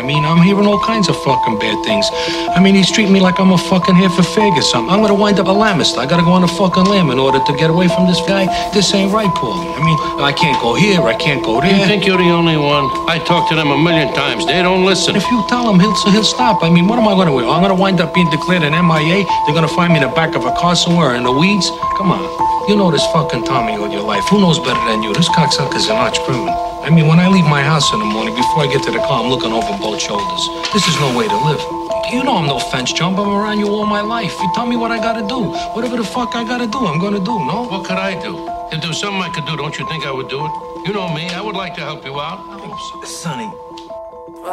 mean, I'm hearing all kinds of fucking bad things. I mean, he's treating me like I'm a fucking Heffer-Fig or something. I'm gonna wind up a Lamist. I gotta go on a fucking lamb in order to get away from this guy. This ain't right, Paulie. I mean, I can't go here, I can't go there. You think you're the only one? I talked to them a million times. They don't listen. If you tell him, he'll stop. I mean, what am I gonna do? I'm gonna wind up being declared an MIA. They're gonna find me in the back of a car somewhere in the weeds. Come on. You know this fucking Tommy all your life. Who knows better than you? This cocksucker's an arch criminal. I mean, when I leave my house in the morning, before I get to the car, I'm looking over both shoulders. This is no way to live. You know I'm no fence jump. I'm around you all my life. You tell me what I gotta do. Whatever the fuck I gotta do, I'm gonna do, no? What could I do? If there was something I could do, don't you think I would do it? You know me. I would like to help you out. Sonny,